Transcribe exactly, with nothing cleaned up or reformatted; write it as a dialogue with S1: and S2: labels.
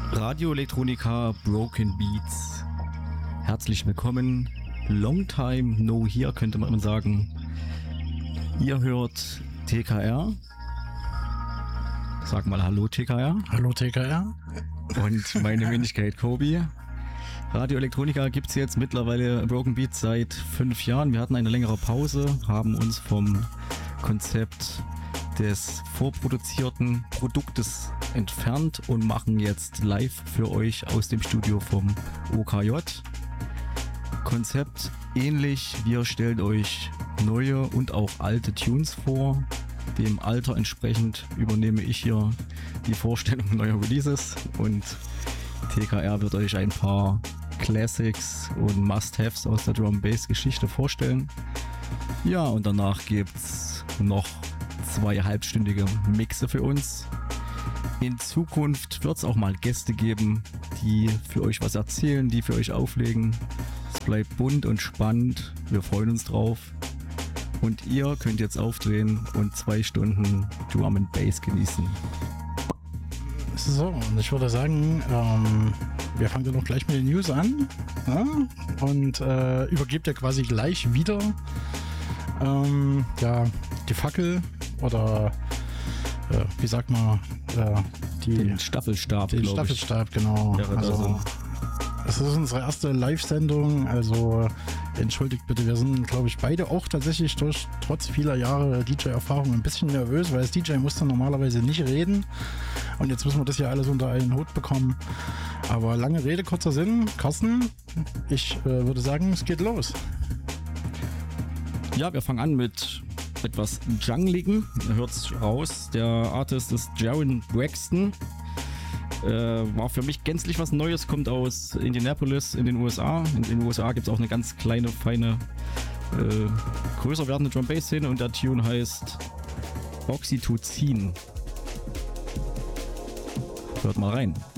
S1: Radio Electronica Broken Beats. Herzlich willkommen. Long time no here, könnte man sagen. Ihr hört T K R. Sag mal Hallo T K R.
S2: Hallo T K R.
S1: Und meine Wenigkeit Kobi. Radio Electronica gibt es jetzt mittlerweile Broken Beats seit fünf Jahren. Wir hatten eine längere Pause, haben uns vom Konzept des vorproduzierten Produktes entfernt und machen jetzt live für euch aus dem Studio vom O K J. Konzept ähnlich, wir stellen euch neue und auch alte Tunes vor. Dem Alter entsprechend übernehme ich hier die Vorstellung neuer Releases und T K R wird euch ein paar Classics und Must-Haves aus der Drum-Bass-Geschichte vorstellen. Ja, und danach gibt's noch zwei halbstündige Mixe für uns. In Zukunft wird es auch mal Gäste geben, die für euch was erzählen, die für euch auflegen. Es bleibt bunt und spannend. Wir freuen uns drauf. Und ihr könnt jetzt aufdrehen und zwei Stunden Drum and Bass genießen.
S2: So, und ich würde sagen, ähm, wir fangen dann noch gleich mit den News an, ja? Und äh, übergebt ja quasi gleich wieder ähm, ja, die Fackel oder äh, wie sagt man, äh, die,
S1: den Staffelstab,
S2: den Staffelstab, genau.
S1: Ja,
S2: also, es ist unsere erste Live-Sendung, also entschuldigt bitte, wir sind, glaube ich, beide auch tatsächlich durch, trotz vieler Jahre D J-Erfahrung ein bisschen nervös, weil als D J musste normalerweise nicht reden und jetzt müssen wir das hier alles unter einen Hut bekommen. Aber lange Rede, kurzer Sinn. Carsten, ich äh, würde sagen, es geht los.
S1: Ja, wir fangen an mit etwas Jungligen. Ihr hört's raus. Der Artist ist Jaron Braxton. Äh, war für mich gänzlich was Neues, kommt aus Indianapolis in den U S A. In den U S A gibt es auch eine ganz kleine, feine, äh, größer werdende Drum-Bass-Szene und der Tune heißt Oxytocin. Hört mal rein.